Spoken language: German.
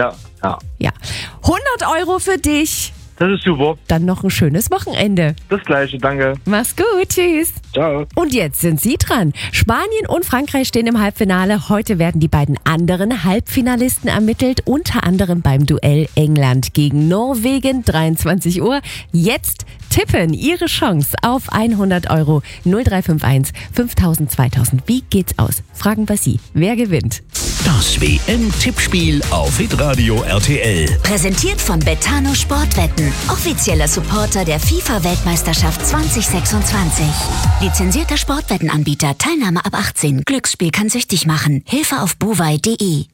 Ja. Ja. 100 Euro für dich. Das ist super. Dann noch ein schönes Wochenende. Das Gleiche, danke. Mach's gut, tschüss. Ciao. Und jetzt sind Sie dran. Spanien und Frankreich stehen im Halbfinale. Heute werden die beiden anderen Halbfinalisten ermittelt, unter anderem beim Duell England gegen Norwegen, 23 Uhr. Jetzt tippen, Ihre Chance auf 100 Euro. 0351 5000 2000. Wie geht's aus? Fragen wir Sie. Wer gewinnt? Das WM-Tippspiel auf Hitradio RTL. Präsentiert von Betano Sportwetten, offizieller Supporter der FIFA-Weltmeisterschaft 2026. Lizenzierter Sportwettenanbieter, Teilnahme ab 18. Glücksspiel kann süchtig machen. Hilfe auf bovai.de.